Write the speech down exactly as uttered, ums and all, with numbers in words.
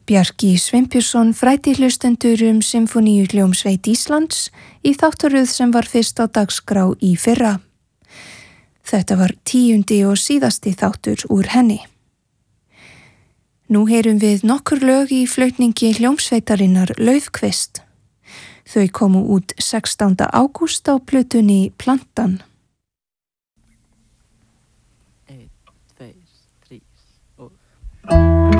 Bjarki Sveinbjörnsson fræddi hlustendur um Sinfóníuhljómsveit Íslands í þáttaröð sem var fyrst á dagskrá í fyrra. Þetta var tíundi og síðasti þáttur úr henni. Nú heyrum við nokkur lög í flautningi hljómsveitarinnar Laufkvist. Þau komu út sextánda ágúst á plötunni Plantan. Ett, två, tre och...